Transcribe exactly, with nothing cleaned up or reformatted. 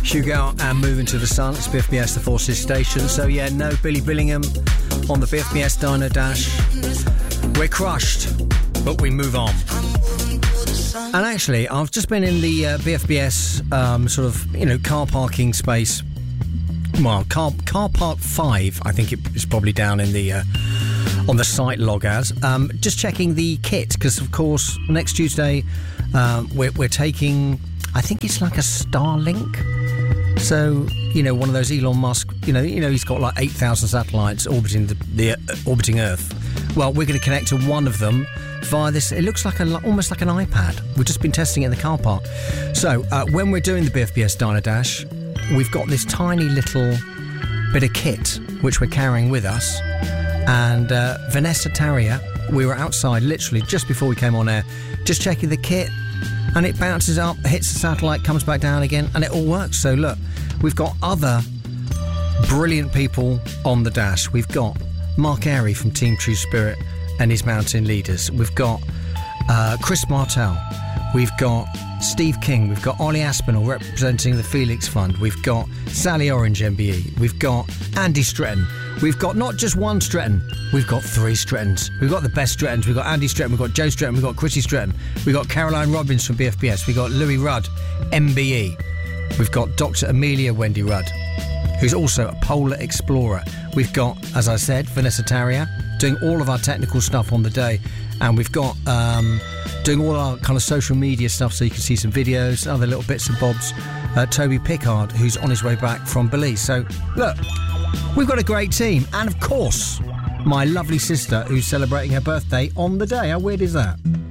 Hugo and Moving to the Sun. It's B F B S, the Forces station. So yeah, no Billy Billingham on the B F B S Diner Dash. We're crushed, but we move on. And actually, I've just been in the uh, B F B S um, sort of, you know, car parking space. Well, car car park five, I think it is probably down in the uh, on the site log as. Um, just checking the kit, because of course next Tuesday um, we're, we're taking, I think it's like a Starlink. So, you know, one of those Elon Musk, you know, you know, he's got like eight thousand satellites orbiting the, the uh, orbiting Earth. Well, we're going to connect to one of them via this. It looks like a almost like an iPad. We've just been testing it in the car park. So, uh, when we're doing the B F B S Diner Dash, we've got this tiny little bit of kit which we're carrying with us. And uh, Vanessa Tarrier, we were outside literally just before we came on air, just checking the kit. And it bounces up, hits the satellite, comes back down again, and it all works. So look, we've got other brilliant people on the dash. We've got Mark Airy from Team True Spirit and his Mountain Leaders. We've got uh, Chris Martell. We've got Steve King. We've got Ollie Aspinall representing the Felix Fund. We've got Sally Orange M B E. We've got Andy Stretton. We've got not just one Stretton, we've got three Strettons. We've got the best Strettons. We've got Andy Stretton, we've got Joe Stretton, we've got Chrissy Stretton, we've got Caroline Robbins from B F B S, we've got Louis Rudd, M B E. We've got Doctor Amelia Wendy Rudd, who's also a polar explorer. We've got, as I said, Vanessa Tarrier doing all of our technical stuff on the day. And we've got um, doing all our kind of social media stuff, so you can see some videos, other little bits and bobs. Uh, Toby Pickard, who's on his way back from Belize. So, look, we've got a great team. And, of course, my lovely sister, who's celebrating her birthday on the day. How weird is that?